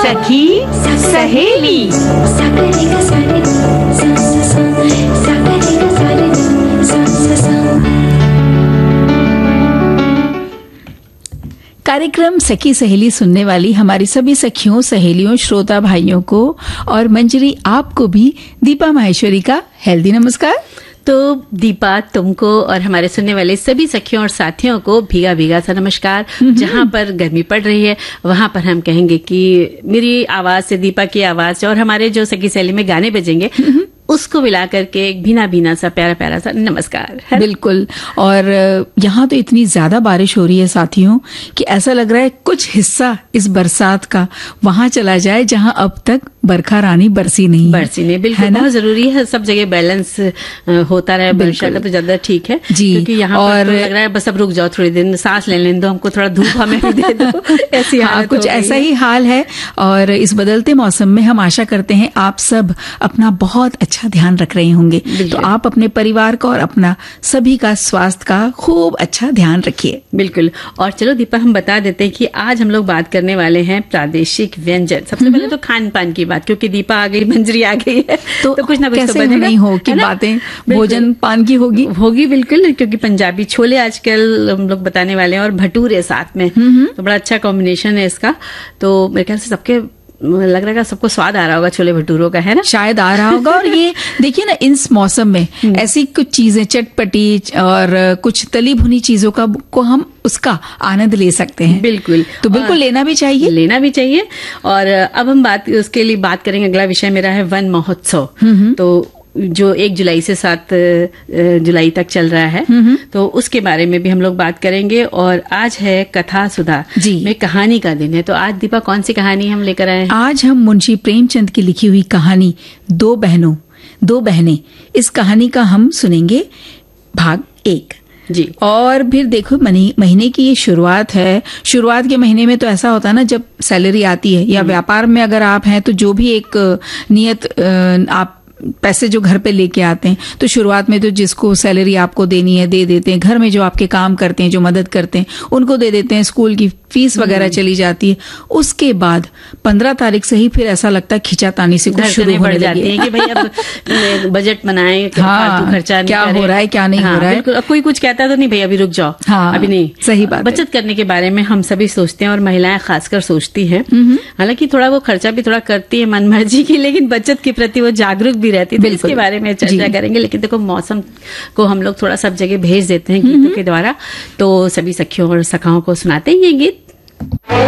सखी सहेली। कार्यक्रम सखी सहेली सुनने वाली हमारी सभी सखियों, सहेलियों, श्रोता भाइयों को और मंजरी आपको भी दीपा माहेश्वरी का हेल्दी नमस्कार। तो दीपा, तुमको और हमारे सुनने वाले सभी सखियों और साथियों को भीगा भीगा सा नमस्कार। जहां पर गर्मी पड़ रही है वहां पर हम कहेंगे कि मेरी आवाज से, दीपा की आवाज से और हमारे जो सखी सहेली में गाने बजेंगे उसको मिला करके एक भीना भीना सा प्यारा प्यारा सा नमस्कार है। बिल्कुल। और यहाँ तो इतनी ज्यादा बारिश हो रही है साथियों कि ऐसा लग रहा है कुछ हिस्सा इस बरसात का वहां चला जाए जहाँ अब तक बरखा रानी बरसी नहीं। बिल्कुल, बहुत जरूरी है सब जगह बैलेंस होता रहे। वर्षा का तो ज्यादा ठीक है जी। क्योंकि यहाँ और तो लग रहा है बस अब रुक जाओ, थोड़ी दिन सांस ले दो, हमको थोड़ा धूप हमें भी दे दो। ऐसी कुछ ऐसा ही हाल है। और इस बदलते मौसम में हम आशा करते हैं आप सब अपना बहुत अच्छा ध्यान रख रहे होंगे। तो आप अपने परिवार का और अपना सभी का स्वास्थ्य का खूब अच्छा ध्यान रखिए। बिल्कुल। और चलो दीपा, हम बता देते हैं कि आज हम लोग बात करने वाले हैं प्रादेशिक व्यंजन। सबसे पहले तो खान पान की बात, क्योंकि दीपा आ गई, मंजरी आ गई है तो कुछ ना कुछ कैसे तो नहीं हो कि बातें भोजन पान की होगी। बिल्कुल, क्योंकि पंजाबी छोले आजकल हम लोग बताने वाले हैं और भटूरे साथ में, तो बड़ा अच्छा कॉम्बिनेशन है इसका। तो मेरे ख्याल से सबके लग रहा है सबको स्वाद आ रहा होगा छोले भटूरों का, है ना? शायद आ रहा होगा। और ये देखिए ना, इस मौसम में ऐसी कुछ चीजें चटपटी और कुछ तली भुनी चीजों का को हम उसका आनंद ले सकते हैं। बिल्कुल। तो बिल्कुल लेना भी चाहिए। और अब हम उसके लिए बात करेंगे। अगला विषय मेरा है वन महोत्सव, तो जो 1 जुलाई से 7 जुलाई तक चल रहा है, तो उसके बारे में भी हम लोग बात करेंगे। और आज है कथा सुधा में कहानी का दिन है। तो आज दीपा कौन सी कहानी हम लेकर आए हैं? आज हम मुंशी प्रेमचंद की लिखी हुई कहानी दो बहनें, इस कहानी का हम सुनेंगे भाग 1 जी। और फिर देखो, महीने की ये शुरुआत है। शुरुआत के महीने में तो ऐसा होता है ना, जब सैलरी आती है या व्यापार में अगर आप हैं तो जो भी एक नियत आप पैसे जो घर पे लेके आते हैं, तो शुरुआत में तो जिसको सैलरी आपको देनी है दे देते हैं। घर में जो आपके काम करते हैं, जो मदद करते हैं, उनको दे देते हैं। स्कूल की फीस वगैरह चली जाती है। उसके बाद 15 तारीख से ही फिर ऐसा लगता है खिंचातानी से कुछ शुरू होने जाती है कि भाई अब बजट बनाएं, हाँ, खर्चा क्या हो रहा है क्या नहीं हो रहा है। अब कोई कुछ कहता तो नहीं भाई अभी रुक जाओ, अभी नहीं। सही बात। बचत करने के बारे में हम सभी सोचते हैं और महिलाएं खासकर सोचती हैं। हालांकि थोड़ा वो खर्चा भी थोड़ा करती है मन मर्जी की, लेकिन बचत के प्रति वो जागरूक भी रहती है। इसके बारे में चर्चा करेंगे। लेकिन देखो, मौसम को हम लोग थोड़ा सब जगह भेज देते हैं गीतों के द्वारा, तो सभी सखियों और सखाओं को सुनाते हैं ये गीत।